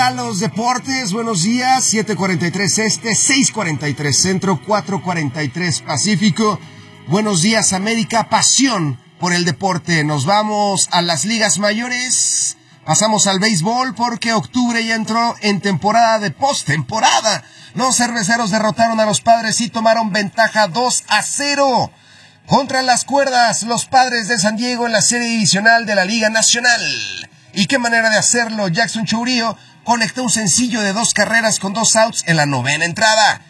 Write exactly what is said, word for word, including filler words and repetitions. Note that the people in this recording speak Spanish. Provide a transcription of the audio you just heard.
A los deportes, buenos días, siete cuarenta y tres este, seis cuarenta y tres centro, cuatro cuarenta y tres pacífico. Buenos días América, pasión por el deporte. Nos vamos a las ligas mayores, pasamos al béisbol porque octubre ya entró en temporada de postemporada. Los cerveceros derrotaron a los Padres y tomaron ventaja dos a cero. Contra las cuerdas, los Padres de San Diego en la serie divisional de la Liga Nacional. ¿Y qué manera de hacerlo? Jackson Chourio conectó un sencillo de dos carreras con dos outs en la novena entrada.